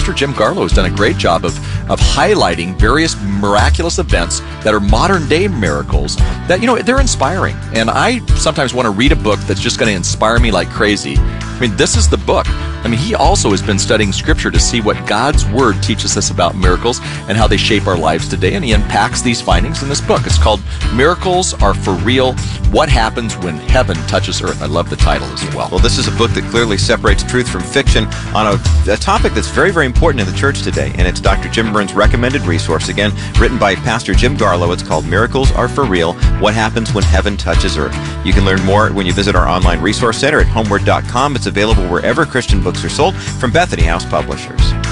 Pastor Jim Garlow has done a great job of highlighting various miraculous events that are modern day miracles that, they're inspiring. And I sometimes want to read a book that's just going to inspire me like crazy. I mean, this is the book. I mean, he also has been studying Scripture to see what God's Word teaches us about miracles and how they shape our lives today, and he unpacks these findings in this book. It's called Miracles Are For Real, What Happens When Heaven Touches Earth. I love the title as well. Well, this is a book that clearly separates truth from fiction on a topic that's very, very important in the church today, and it's Dr. Jim Burns' recommended resource, again, written by Pastor Jim Garlow. It's called Miracles Are For Real, What Happens When Heaven Touches Earth. You can learn more when you visit our online resource center at homeword.com. It's available wherever Christian books are sold from Bethany House Publishers.